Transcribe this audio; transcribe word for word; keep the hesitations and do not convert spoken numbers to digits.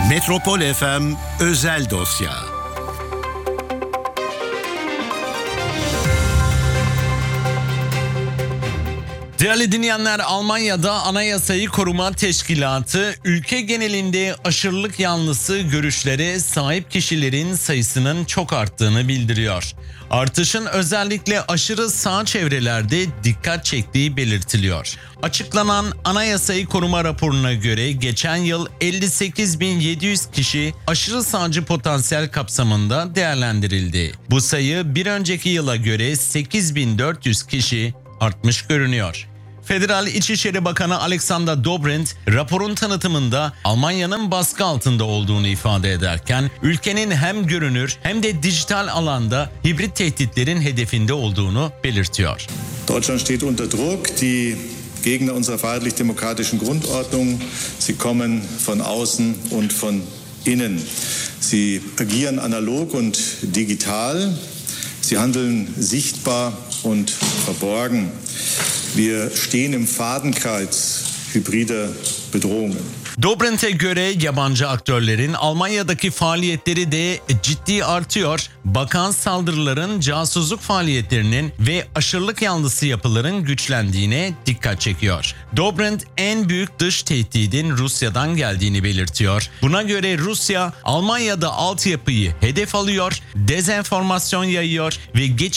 Metropol F M Özel Dosya. Değerli dinleyenler, Almanya'da Anayasayı Koruma Teşkilatı ülke genelinde aşırılık yanlısı görüşlere sahip kişilerin sayısının çok arttığını bildiriyor. Artışın özellikle aşırı sağ çevrelerde dikkat çektiği belirtiliyor. Açıklanan Anayasayı Koruma raporuna göre geçen yıl elli sekiz bin yedi yüz kişi aşırı sağcı potansiyel kapsamında değerlendirildi. Bu sayı bir önceki yıla göre sekiz bin dört yüz kişi artmış görünüyor. Federal İçişleri Bakanı Alexander Dobrindt raporun tanıtımında Almanya'nın baskı altında olduğunu ifade ederken ülkenin hem görünür hem de dijital alanda hibrit tehditlerin hedefinde olduğunu belirtiyor. Deutschland steht unter Druck. Die Gegner unserer freiheitlich-demokratischen Grundordnung, sie kommen von außen und von innen. Sie agieren analog und digital. Sie handeln sichtbar und verborgen. Wir stehen im Fadenkreuz hybrider Bedrohungen. Dobrindt'e göre yabancı aktörlerin Almanya'daki faaliyetleri de ciddi artıyor. Bakan saldırıların casusluk faaliyetlerinin ve aşırılık yanlısı yapıların güçlendiğine dikkat çekiyor. Dobrindt en büyük dış tehdidin Rusya'dan geldiğini belirtiyor. Buna göre Rusya Almanya'da altyapıyı hedef alıyor, dezenformasyon yayıyor ve geç